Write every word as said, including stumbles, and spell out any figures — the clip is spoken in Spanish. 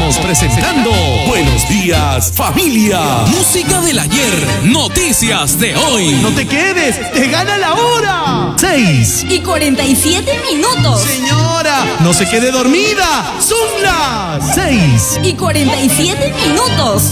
Estamos presentando Buenos Días, Familia. Música del ayer, noticias de hoy. No te quedes, te gana la hora. Seis y cuarenta y siete minutos. Señora, no se quede dormida. Son las seis y cuarenta y siete minutos.